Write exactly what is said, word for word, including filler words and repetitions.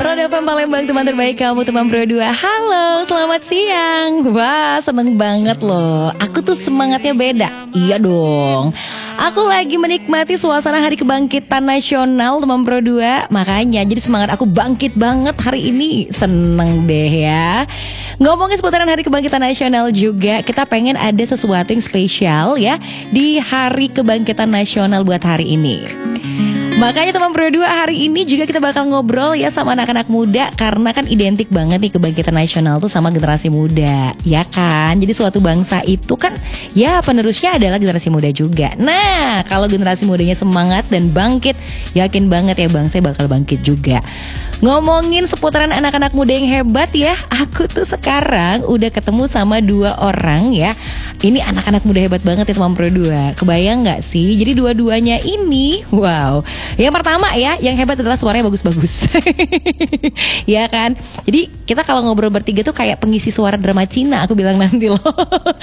Roda F M Palembang, teman terbaik kamu, teman Pro dua. Halo, selamat siang. Wah, seneng banget loh. Aku tuh semangatnya beda. Iya dong. Aku lagi menikmati suasana Hari Kebangkitan Nasional, teman Pro dua. Makanya jadi semangat aku bangkit banget hari ini. Seneng deh ya. Ngomongin seputaran Hari Kebangkitan Nasional juga, kita pengen ada sesuatu yang spesial ya di Hari Kebangkitan Nasional buat hari ini. Makanya teman Pro dua, hari ini juga kita bakal ngobrol ya sama anak-anak muda. Karena kan identik banget nih kebangkitan nasional tuh sama generasi muda, ya kan? Jadi suatu bangsa itu kan ya penerusnya adalah generasi muda juga. Nah, kalau generasi mudanya semangat dan bangkit, yakin banget ya bangsa bakal bangkit juga. Ngomongin seputaran anak-anak muda yang hebat ya, aku tuh sekarang udah ketemu sama dua orang ya. Ini anak-anak muda hebat banget ya teman Pro dua. Kebayang gak sih? Jadi dua-duanya ini, wow. Yang pertama ya, yang hebat adalah suaranya bagus-bagus. Ya kan? Jadi kita kalau ngobrol bertiga tuh kayak pengisi suara drama Cina, aku bilang nanti loh.